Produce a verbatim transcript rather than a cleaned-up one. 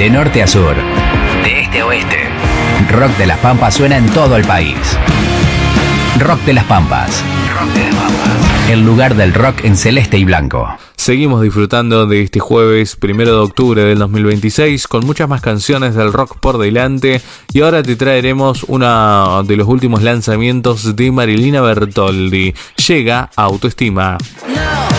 De norte a sur, de este a oeste, Rock de las Pampas suena en todo el país. Rock de las Pampas. Rock de las Pampas. El lugar del rock en celeste y blanco. Seguimos disfrutando de este jueves primero de octubre del dos mil veintiséis con muchas más canciones del rock por delante, y ahora te traeremos uno de los últimos lanzamientos de Marilina Bertoldi. Llega Autoestima. No.